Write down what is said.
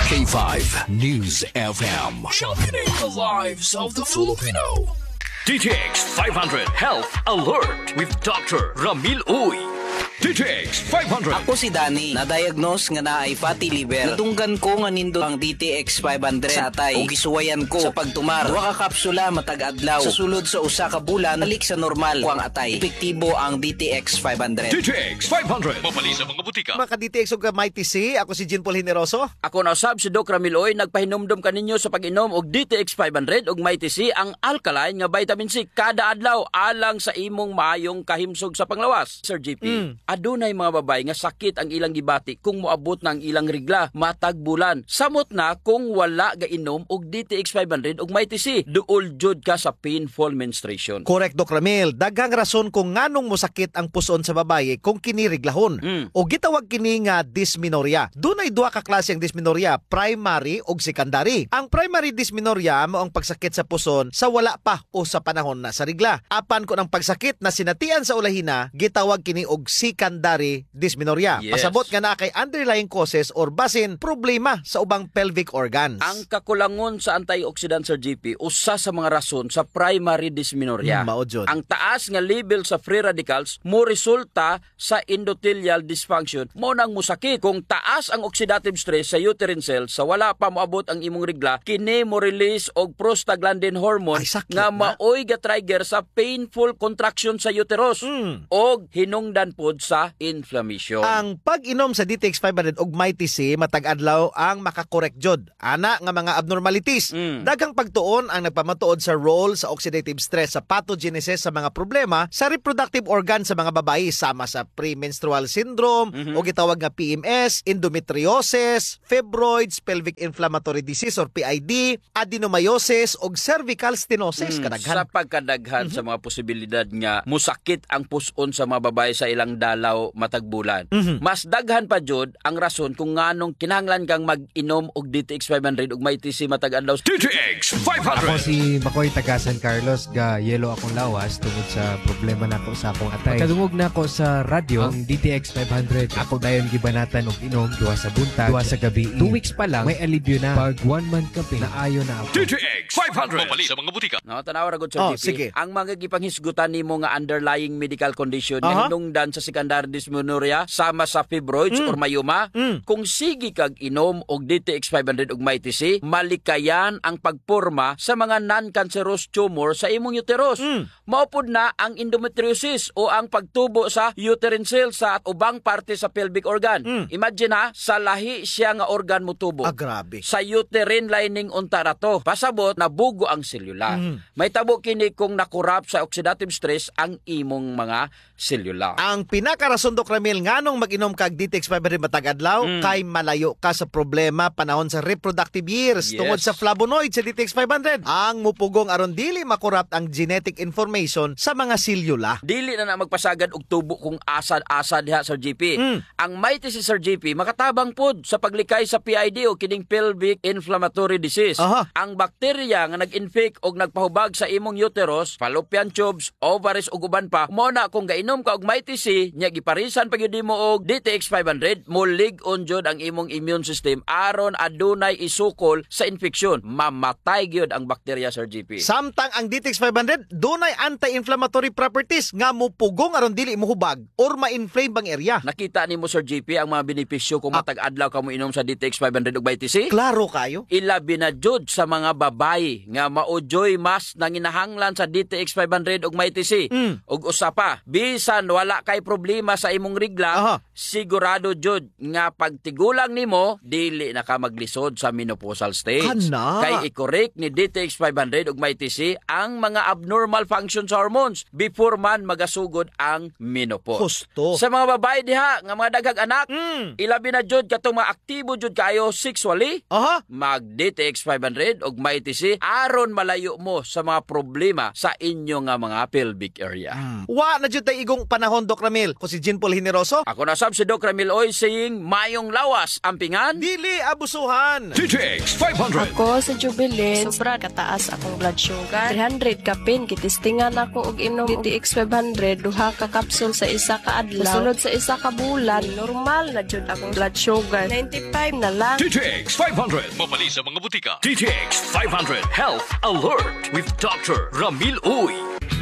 K5 News FM. Championing the lives of the Filipino. DTX 500 Health Alert with Dr. Ramil Uy. DTX 500. Ako si Danny, na-diagnose nga na ay fatty liver. Natunggan ko nga nindo ang DTX 500 sa atay. O gisuwayan ko sa pagtumar. Duha ka kapsula matag adlaw. Sa sulod sa usa ka bulan, balik sa normal ko ang atay. Epektibo ang DTX 500. DTX 500. Mapali sa mga butika. Mga ka-DTX ug Mighty C, ako si Jean Paul Generoso. Ako na usab si Doc Ramiloy, nagpahinumdum kaninyo sa pag-inom og DTX 500 ug Mighty C ang alkaline nga vitamin C kada adlaw alang sa imong maayong kahimsog sa panglawas. Sir GP, adunay mga babae nga sakit ang ilang gibati kung moabot na ang ilang rigla matag bulan. Samot na kung wala gainom og DTX 500 ug Mighty C, duol jud ka sa painful menstruation. Correct, Doc Ramil. Daghang rason kung nganong mosakit ang puson sa babaye kung kini riglahon. O gitawag kini nga dysmenorrhea. Dunay duha ka klase ang dysmenorrhea, primary ug secondary. Ang primary dysmenorrhea mao ang pagsakit sa puson sa wala pa o sa panahon na sa rigla. Apan kun ang pagsakit na sinatian sa ulahina, gitawag kini og secondary dysmenorrhea. Yes. Pasabot nga na kay underlying causes or basin problema sa ubang pelvic organs. Ang kakulangon sa antioxidant, Sir GP, usa sa mga rason sa primary dysmenorrhea. Mao jud. Ang taas nga level sa free radicals mo resulta sa endothelial dysfunction. Mo nang musakit. Kung taas ang oxidative stress sa uterine cells sa wala pa moabot ang imong rigla, kini mo release og prostaglandin hormone Ay, sakit nga na. maoy ga-trigger sa painful contraction sa uterus og hinungdan pod sa inflammation. Ang pag-inom sa DTX 500 ug Mighty C matag adlaw ang makakorek jud ana nga mga abnormalities. Daghang pagtuon ang nagpamatuod sa role sa oxidative stress sa pathogenesis sa mga problema sa reproductive organ sa mga babayi sama sa premenstrual syndrome o gitawag nga PMS, endometriosis, fibroids, pelvic inflammatory disease or PID, adenomyosis ug cervical stenosis Sa kadaghan. pagkadaghan sa mga posibilidad nga musakit ang puson sa mga babae sa ilang dalaw matag bulan. Mas daghan pa jud ang rason kung nganong kinahanglan kang mag-inom og DTX 500 ug Mighty C matag adlaw. DTX Ako 500. si Makoy taga San Carlos, ga yelo akong lawas tungod sa problema nako sa akong atay. Pagkadungog nako sa radyo ang DTX 500, ako dayon gibanatan og inom duha sa buntag, duha sa gabi. 2 weeks pa lang may alibyo na. Pag 1 month ka naayo na ako. DTX 500. Mapali sa mga butika. No, tanawa ra gud Sir Oh, GP. sige. Ang mga gipanghisgutan nimo nga underlying medical condition nga hinungdan sa secondary dysmenorrhea sama sa fibroids or mayoma, kung sige kag inom og DTX 500 ug Mighty C, malikayan ang pagporma sa mga non-cancerous tumor sa imong uterus. Maupod na ang endometriosis o ang pagtubo sa uterine cells sa ubang parte sa pelvic organ. Imagine ha, sa lahi siya nga organ mo tubo. Ah, grabe. Sa uterine lining unta ra to. Pasabot na bugo ang selula. May tabo kini kung nakurap sa oxidative stress ang imong mga selula. Ang pinakarason, Doc Ramil, nganong mag-inom kag DTX 500 matag adlaw kay malayo ka sa problema panahon sa reproductive years Yes. tungod sa flavonoid sa DTX 500. Ang mupugong aron dili makorrupt ang genetic information sa mga selula. Dili na magpasagad og tubo kung asad-asad diha Sir GP. Ang Mighty C Sir GP makatabang pod sa paglikay sa PID o kining pelvic inflammatory disease. Aha. Ang bakterya nga nag-infect og nagpahubag sa imong uterus, fallopian tubes, ovaries ug uban pa, mo na kung gainom ka og Mighty C, nya giparisan pa gyud nimo og DTX 500, mulig-on jud ang imong immune system aron adunay isukol sa infeksyon. Mamatay gyud ang bakterya Sir GP. Samtang ang DTX 500 dunay anti-inflammatory properties nga mupugong aron dili mohubag or ma-inflame bang area. Nakita nimo Sir GP ang mga benepisyo kung matag adlaw ka mo inom sa DTX 500 ug Mighty C? Klaro kayo. Ilabi na jud sa mga babae nga maujoy mas nanginahanglan sa DTX 500 ug Mighty C. Ug usa pa, bisan wala kay problema sa imong rigla, Aha. sigurado jud nga pagtigulang nimo dili na ka maglisod sa menopausal stage. Kana. Kay i-correct ni DTX 500 ug Mighty C ang mga abnormal function sa hormones before man magasugod ang menopause. Husto. Sa mga babae diha nga mga daghang anak, ilabi na jud katong mga aktibo jud kayo sexually, Aha. mag DTX 500 ug Mighty C aron malayo mo sa mga problema sa inyo nga mga pelvic area. Wa na jud tay maayong panahon, Doc Ramil. Ko si Jean Paul Generoso. Ako na sab si Doc Ramil Oy saying mayong lawas ampingan. Dili abusuhan. DTX 500. Ako sa Jubilee, sobra kataas akong blood sugar. 300 ka pin, kitistingan ako og inom DTX 500, duha ka kapsul sa isa ka adlaw. Sulod sa isa ka bulan, normal na jud akong blood sugar. 95 na lang. DTX 500. Mabali sa mga butika. DTX 500 Health Alert with Dr. Ramil Uy.